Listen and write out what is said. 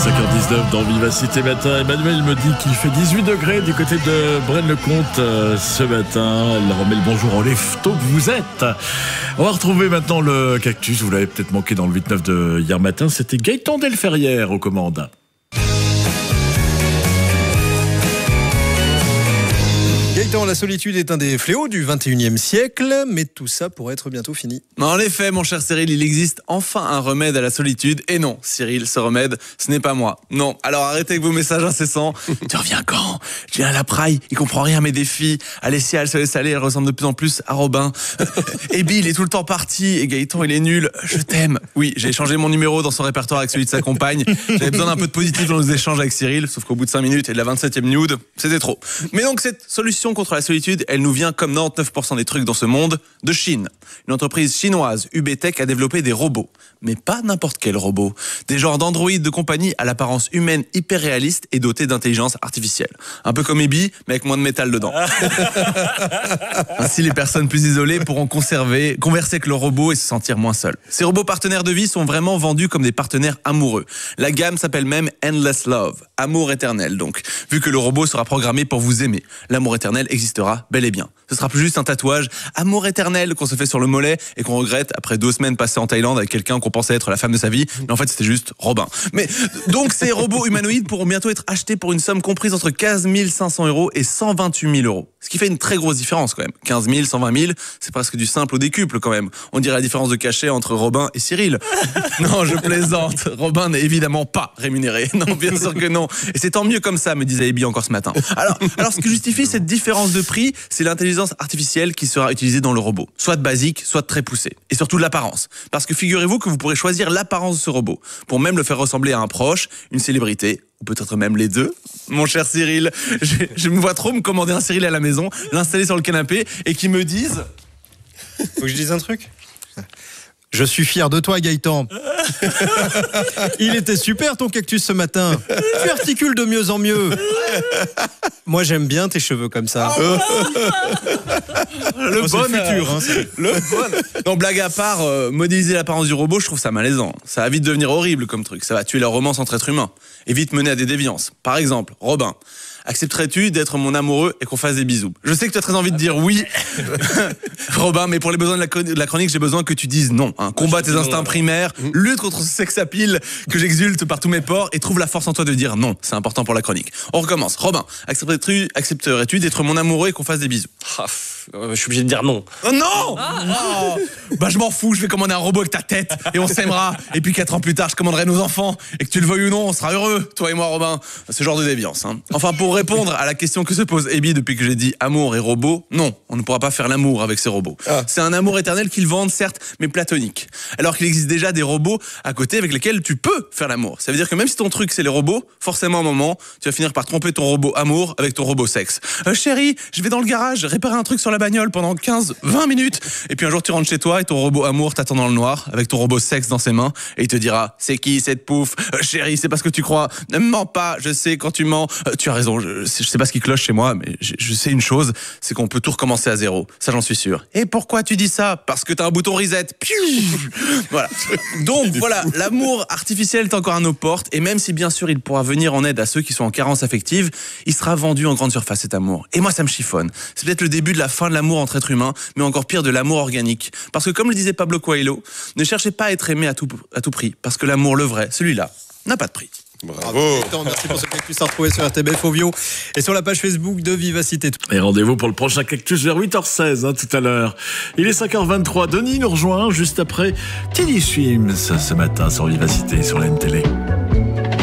5h19 dans Vivacité Matin. Emmanuel me dit qu'il fait 18 degrés du côté de Braine-le-Comte ce matin. Elle remet le bonjour en lefto que vous êtes. On va retrouver maintenant le cactus. Vous l'avez peut-être manqué dans le 8-9 de hier matin. C'était Gaëtan Delferrière aux commandes. Gaëtan, la solitude est un des fléaux du 21e siècle, mais tout ça pourrait être bientôt fini. En effet, mon cher Cyril, il existe enfin un remède à la solitude. Et non, Cyril, ce remède, ce n'est pas moi. Non, alors arrêtez avec vos messages incessants. Tu reviens quand? Je viens à la praille, il comprend rien à mes défis. Alessia, elle se laisse aller, elle ressemble de plus en plus à Robin. Et Bill, il est tout le temps parti, et Gaëtan, il est nul. Je t'aime. Oui, j'ai échangé mon numéro dans son répertoire avec celui de sa compagne. J'avais besoin d'un peu de positif dans nos échanges avec Cyril, sauf qu'au bout de 5 minutes et de la 27e nude, c'était trop. Mais donc cette solution contre la solitude, elle nous vient comme 99% des trucs dans ce monde, de Chine. Une entreprise chinoise, UBTech, a développé des robots. Mais pas n'importe quel robot. Des genres d'androïdes de compagnie à l'apparence humaine hyper réaliste et dotés d'intelligence artificielle. Un peu comme Ebi, mais avec moins de métal dedans. Ainsi, les personnes plus isolées pourront converser avec le robot et se sentir moins seules. Ces robots partenaires de vie sont vraiment vendus comme des partenaires amoureux. La gamme s'appelle même Endless Love, amour éternel donc, vu que le robot sera programmé pour vous aimer. L'amour éternel existera bel et bien. Ce sera plus juste un tatouage amour éternel qu'on se fait sur le mollet et qu'on regrette après 2 semaines passées en Thaïlande avec quelqu'un qu'on pensait être la femme de sa vie, mais en fait c'était juste Robin. Mais donc ces robots humanoïdes pourront bientôt être achetés pour une somme comprise entre 15 500 € et 128 000 €. Ce qui fait une très grosse différence quand même. 15 000, 120 000, c'est presque du simple au décuple quand même. On dirait la différence de cachet entre Robin et Cyril. Non, je plaisante. Robin n'est évidemment pas rémunéré. Non, bien sûr que non. Et c'est tant mieux comme ça, me disait Ebi encore ce matin. Alors ce qui justifie cette différence de prix, c'est l'intelligence artificielle qui sera utilisée dans le robot. Soit de basique, soit de très poussé. Et surtout de l'apparence. Parce que figurez-vous que vous pourrez choisir l'apparence de ce robot. Pour même le faire ressembler à un proche, une célébrité, ou peut-être même les deux. Mon cher Cyril, je me vois trop me commander un Cyril à la maison, l'installer sur le canapé et qu'il me dise... Faut que je dise un truc ? Je suis fier de toi, Gaëtan. Il était super ton cactus ce matin. Tu articules de mieux en mieux. Moi, j'aime bien tes cheveux comme ça. Le futur, hein, le bon. Non, blague à part, modéliser l'apparence du robot, je trouve ça malaisant. Ça va vite devenir horrible comme truc. Ça va tuer la romance entre êtres humains et vite mener à des déviances. Par exemple, Robin. Accepterais-tu d'être mon amoureux et qu'on fasse des bisous? Je sais que tu as très envie de dire oui, Robin, mais pour les besoins de la chronique, j'ai besoin que tu dises non. Hein. Combat tes instincts primaires, lutte contre ce sex appeal que j'exulte par tous mes pores et trouve la force en toi de dire non. C'est important pour la chronique. On recommence. Robin, accepterais-tu d'être mon amoureux et qu'on fasse des bisous? Je suis obligé de dire non. Oh non! Bah je m'en fous, je vais commander un robot avec ta tête et on s'aimera. Et puis 4 ans plus tard, je commanderai nos enfants. Et que tu le veuilles ou non, on sera heureux, toi et moi, Robin. Ce genre de déviance. Hein. Enfin, pour répondre à la question que se pose Ebi depuis que j'ai dit amour et robot, non, on ne pourra pas faire l'amour avec ces robots. C'est un amour éternel qu'ils vendent, certes, mais platonique. Alors qu'il existe déjà des robots à côté avec lesquels tu peux faire l'amour. Ça veut dire que même si ton truc c'est les robots, forcément à un moment, tu vas finir par tromper ton robot amour avec ton robot sexe. Chérie, je vais dans le garage réparer un truc sur la bagnole pendant 15-20 minutes. Et puis un jour tu rentres chez toi et ton robot amour t'attend dans le noir avec ton robot sexe dans ses mains et il te dira c'est qui cette pouffe? Chérie, c'est pas ce que tu crois. Ne me mens pas, je sais quand tu mens. Tu as raison, je sais pas ce qui cloche chez moi, mais je sais une chose, c'est qu'on peut tout recommencer à zéro. Ça j'en suis sûr. Et pourquoi tu dis ça? Parce que t'as un bouton reset. Voilà. Donc voilà, l'amour artificiel est encore à nos portes et même si bien sûr il pourra venir en aide à ceux qui sont en carence affective, il sera vendu en grande surface cet amour. Et moi ça me chiffonne. C'est peut-être le début de la fin de l'amour entre êtres humains, mais encore pire de l'amour organique. Parce que comme le disait Pablo Coelho, ne cherchez pas à être aimé à tout prix, parce que l'amour le vrai, celui-là, n'a pas de prix. Bravo. Merci pour ce cactus à retrouver sur RTBF Ovio et sur la page Facebook de Vivacité. Et rendez-vous pour le prochain cactus vers 8h16 tout à l'heure. Il est 5h23. Denis nous rejoint juste après Teddy Swims ce matin sur Vivacité sur la NTL.